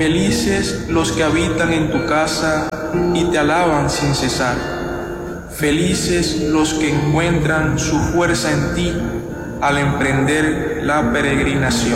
Felices los que habitan en tu casa y te alaban sin cesar. Felices los que encuentran su fuerza en ti al emprender la peregrinación.